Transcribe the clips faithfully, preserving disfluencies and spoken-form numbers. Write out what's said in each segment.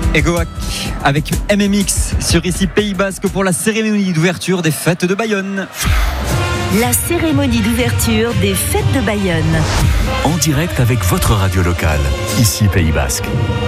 Egoac avec M M X sur ici Pays Basque pour la cérémonie d'ouverture des fêtes de Bayonne. La cérémonie d'ouverture des fêtes de Bayonne. En direct avec votre radio locale, ici Pays Basque.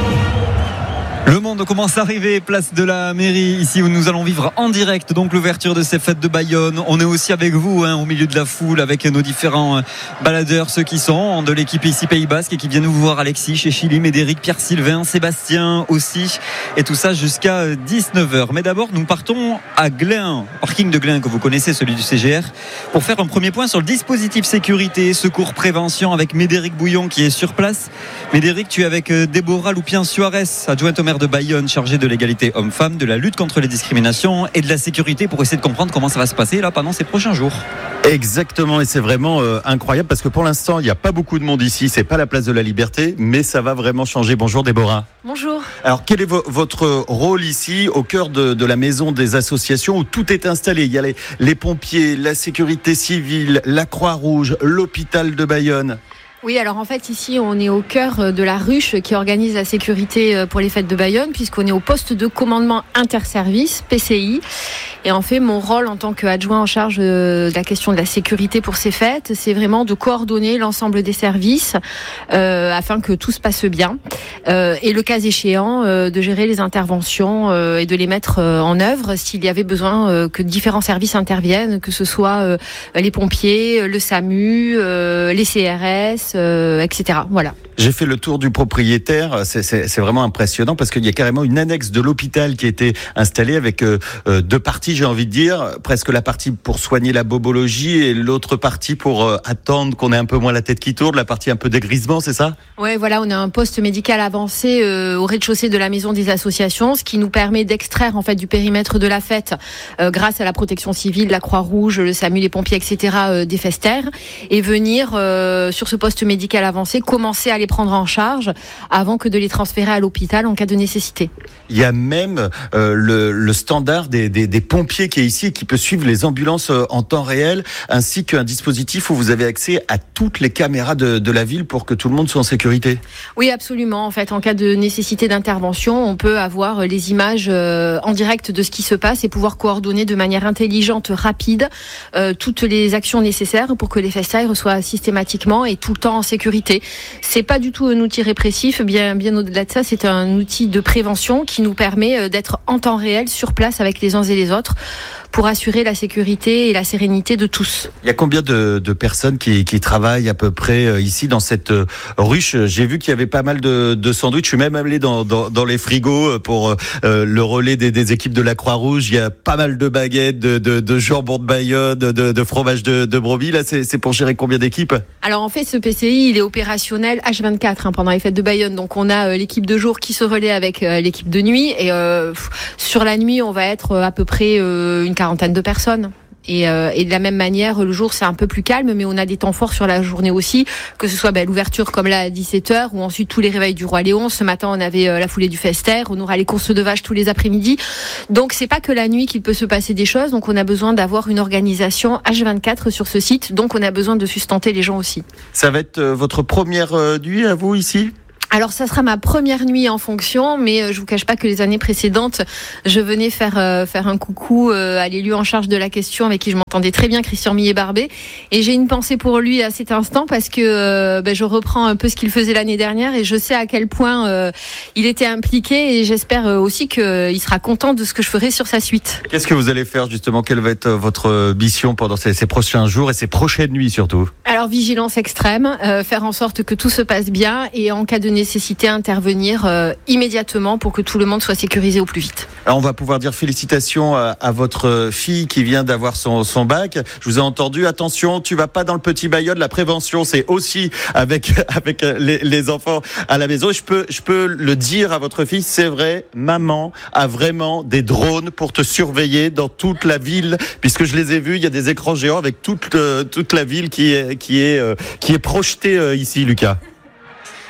Le monde commence à arriver, place de la mairie, ici où nous allons vivre en direct donc l'ouverture de ces fêtes de Bayonne. On est aussi avec vous hein, au milieu de la foule avec nos différents baladeurs, ceux qui sont de l'équipe ici Pays Basque et qui viennent nous voir, Alexis, Chéchilim, Médéric, Pierre-Sylvain, Sébastien aussi, et tout ça jusqu'à dix-neuf heures. Mais d'abord nous partons à Glin, parking de Glin que vous connaissez, celui du C G R, pour faire un premier point sur le dispositif sécurité, secours, prévention avec Médéric Bouillon qui est sur place. Médéric, tu es avec Déborah Loupien-Suarez, adjointe au maire de Bayonne, chargé de l'égalité homme-femme, de la lutte contre les discriminations et de la sécurité, pour essayer de comprendre comment ça va se passer là pendant ces prochains jours. Exactement, et c'est vraiment euh, incroyable parce que pour l'instant il n'y a pas beaucoup de monde ici, c'est pas la place de la Liberté, mais ça va vraiment changer. Bonjour Déborah. Bonjour. Alors quel est vo- votre rôle ici au cœur de, de la maison des associations où tout est installé? Il y a les, les pompiers, la sécurité civile, la Croix-Rouge, l'hôpital de Bayonne. Oui, alors en fait ici on est au cœur de la ruche qui organise la sécurité pour les fêtes de Bayonne, puisqu'on est au poste de commandement interservice, P C I. Et en fait mon rôle en tant qu'adjoint en charge de la question de la sécurité pour ces fêtes, c'est vraiment de coordonner l'ensemble des services euh, afin que tout se passe bien euh, et le cas échéant euh, de gérer les interventions euh, et de les mettre euh, en œuvre s'il y avait besoin euh, que différents services interviennent, que ce soit euh, les pompiers, le SAMU, euh, les C R S, Euh, et cetera. Voilà. J'ai fait le tour du propriétaire, c'est, c'est, c'est vraiment impressionnant parce qu'il y a carrément une annexe de l'hôpital qui a été installée avec euh, deux parties, j'ai envie de dire, presque la partie pour soigner la bobologie et l'autre partie pour euh, attendre qu'on ait un peu moins la tête qui tourne, la partie un peu dégrisement, c'est ça? Ouais, voilà, on a un poste médical avancé euh, au rez-de-chaussée de la maison des associations, ce qui nous permet d'extraire en fait du périmètre de la fête, euh, grâce à la protection civile, la Croix-Rouge, le SAMU, les pompiers, et cetera, euh, des festères, et venir euh, sur ce poste médical avancé, commencer à les prendre en charge avant que de les transférer à l'hôpital en cas de nécessité. Il y a même euh, le, le standard des, des, des pompiers qui est ici et qui peut suivre les ambulances en temps réel, ainsi qu'un dispositif où vous avez accès à toutes les caméras de, de la ville pour que tout le monde soit en sécurité. Oui, absolument. En fait, en cas de nécessité d'intervention, on peut avoir les images euh, en direct de ce qui se passe et pouvoir coordonner de manière intelligente, rapide, euh, toutes les actions nécessaires pour que les festailles soient systématiquement et tout le temps en sécurité. C'est pas du tout un outil répressif, bien, bien au-delà de ça, c'est un outil de prévention qui nous permet d'être en temps réel sur place avec les uns et les autres pour assurer la sécurité et la sérénité de tous. Il y a combien de, de personnes qui, qui travaillent à peu près ici dans cette ruche? J'ai vu qu'il y avait pas mal de, de sandwichs. Je suis même allé dans, dans, dans les frigos pour euh, le relais des, des équipes de la Croix-Rouge. Il y a pas mal de baguettes, de, de, de jambon de Bayonne, de, de fromage de, de brebis. Là, c'est, c'est pour gérer combien d'équipes? Alors en fait, ce P C I, il est opérationnel H vingt-quatre hein, pendant les fêtes de Bayonne. Donc on a euh, l'équipe de jour qui se relaie avec euh, l'équipe de nuit. Et euh, sur la nuit, on va être euh, à peu près euh, une quarantaine de personnes. Et, euh, et de la même manière, le jour c'est un peu plus calme, mais on a des temps forts sur la journée aussi, que ce soit ben, l'ouverture comme là à dix-sept heures, ou ensuite tous les réveils du Roi Léon. Ce matin on avait euh, la foulée du Festère, on aura les courses de vaches tous les après-midi. Donc c'est pas que la nuit qu'il peut se passer des choses, donc on a besoin d'avoir une organisation H vingt-quatre sur ce site, donc on a besoin de sustenter les gens aussi. Ça va être euh, votre première euh, nuit à vous ici ? Alors ça sera ma première nuit en fonction, mais je vous cache pas que les années précédentes, je venais faire euh, faire un coucou euh, à l'élu en charge de la question avec qui je m'entendais très bien, Christian Millet-Barbet, et j'ai une pensée pour lui à cet instant parce que euh, ben, je reprends un peu ce qu'il faisait l'année dernière et je sais à quel point euh, il était impliqué, et j'espère aussi qu'il sera content de ce que je ferai sur sa suite. Qu'est-ce que vous allez faire justement? Quelle va être votre mission pendant ces, ces prochains jours et ces prochaines nuits surtout? Alors vigilance extrême, euh, faire en sorte que tout se passe bien et en cas de nécessité intervenir euh, immédiatement pour que tout le monde soit sécurisé au plus vite. Alors on va pouvoir dire félicitations à, à votre fille qui vient d'avoir son, son bac. Je vous ai entendu, attention, tu vas pas dans le petit Bayonne, la prévention c'est aussi avec, avec les, les enfants à la maison. Je peux, je peux le dire à votre fille, c'est vrai, maman a vraiment des drones pour te surveiller dans toute la ville, puisque je les ai vus, il y a des écrans géants avec toute, euh, toute la ville qui est, qui est, euh, qui est projetée euh, ici, Lucas.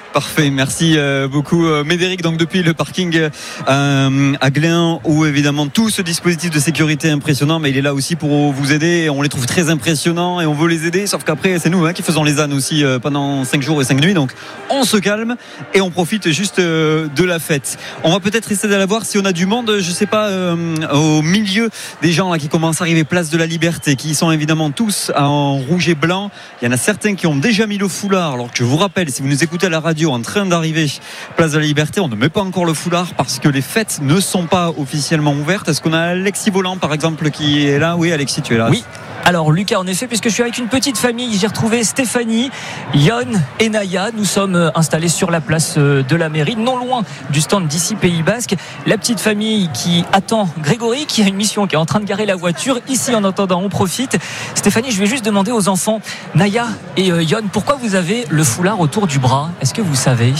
Parfait, merci euh, beaucoup euh, Médéric. Donc depuis le parking euh, à Gléin, où évidemment tout ce dispositif de sécurité est impressionnant, mais il est là aussi pour vous aider. On les trouve très impressionnants et on veut les aider, sauf qu'après c'est nous hein, qui faisons les ânes aussi euh, pendant cinq jours et cinq nuits. Donc on se calme et on profite juste euh, de la fête. On va peut-être essayer d'aller voir si on a du monde, je sais pas, euh, au milieu des gens là qui commencent à arriver place de la Liberté, qui sont évidemment tous en rouge et blanc. Il y en a certains qui ont déjà mis le foulard, alors que je vous rappelle, si vous nous écoutez à la radio en train d'arriver place de la Liberté, on ne met pas encore le foulard parce que les fêtes ne sont pas officiellement ouvertes. Est-ce qu'on a Alexis Volant par exemple qui est là? Oui, Alexis, tu es là. Oui. Alors Lucas, en effet, puisque je suis avec une petite famille, j'ai retrouvé Stéphanie, Yon et Naya. Nous sommes installés sur la place de la mairie, non loin du stand d'ici Pays Basque. La petite famille qui attend Grégory, qui a une mission, qui est en train de garer la voiture. Ici, en attendant, on profite. Stéphanie, je vais juste demander aux enfants, Naya et Yon, pourquoi vous avez le foulard autour du bras? Est-ce que vous savez?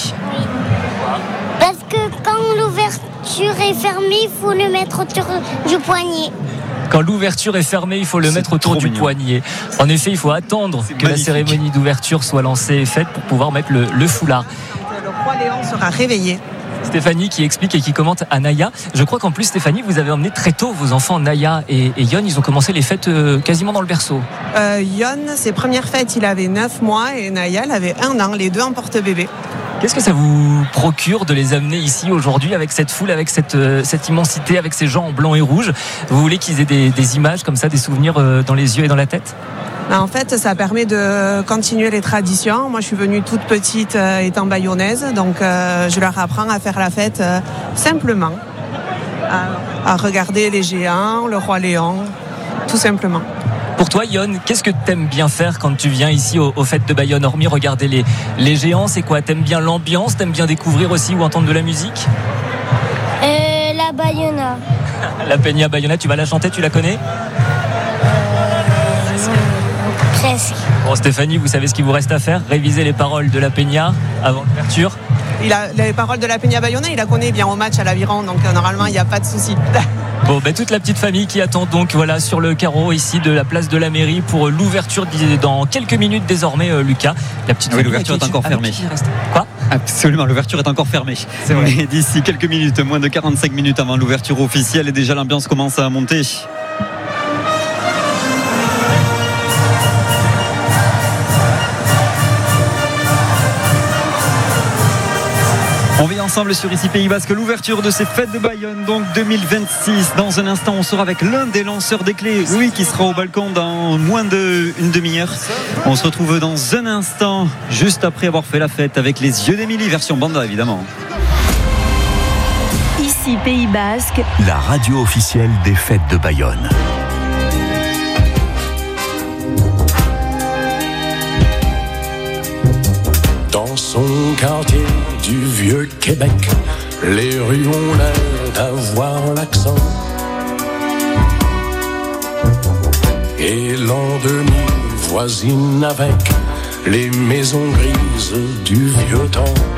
Parce que quand l'ouverture est fermée, il faut le mettre autour du poignet. Quand l'ouverture est fermée, il faut le C'est mettre autour du mignon. poignet. En effet, il faut attendre C'est que magnifique. la cérémonie d'ouverture soit lancée et faite pour pouvoir mettre le, le foulard. Le roi Léon sera réveillé. Stéphanie qui explique et qui commente à Naya. Je crois qu'en plus, Stéphanie, vous avez emmené très tôt vos enfants Naya et, et Yon. Ils ont commencé les fêtes euh, quasiment dans le berceau. Euh, Yon, ses premières fêtes, il avait neuf mois et Naya, elle avait un an, les deux en porte-bébé. Qu'est-ce que ça vous procure de les amener ici aujourd'hui avec cette foule, avec cette, euh, cette immensité, avec ces gens en blanc et rouge? Vous voulez qu'ils aient des, des images comme ça, des souvenirs euh, dans les yeux et dans la tête? En fait, ça permet de continuer les traditions. Moi, je suis venue toute petite euh, étant bayonnaise, donc euh, je leur apprends à faire la fête euh, simplement, à, à regarder les géants, le roi Léon, tout simplement. Pour toi, Yon, qu'est-ce que t'aimes bien faire quand tu viens ici aux, aux fêtes de Bayonne, hormis regarder les, les géants? C'est quoi? T'aimes bien l'ambiance? T'aimes bien découvrir aussi ou entendre de la musique? Euh, la Bayona. La Peña Bayona, tu vas la chanter, tu la connais? Presque. Bon, Stéphanie, vous savez ce qu'il vous reste à faire? Réviser les paroles de la Peña avant l'ouverture. Il a les paroles de la Peña Bayona, il la connaît bien au match à l'Aviron, donc euh, normalement, il n'y a pas de souci. Bon, ben, toute la petite famille qui attend donc voilà sur le carreau ici de la place de la mairie pour l'ouverture dans quelques minutes désormais, euh, Lucas. La petite Oui, famille l'ouverture avec est encore qui- avec fermée. qui il reste. Quoi? Absolument, l'ouverture est encore fermée. C'est vrai. Mais d'ici quelques minutes, moins de quarante-cinq minutes avant l'ouverture officielle, et déjà l'ambiance commence à monter. On vit ensemble sur ici Pays Basque l'ouverture de ces fêtes de Bayonne, donc deux mille vingt-six. Dans un instant, on sera avec l'un des lanceurs des clés, oui, qui sera au balcon dans moins d'une demi-heure. On se retrouve dans un instant, juste après avoir fait la fête avec les yeux d'Émilie, version banda évidemment. Ici Pays Basque, La radio officielle des fêtes de Bayonne. Dans son quartier du vieux Québec, les rues ont l'air d'avoir l'accent. Et l'an deux mille voisine avec les maisons grises du vieux temps.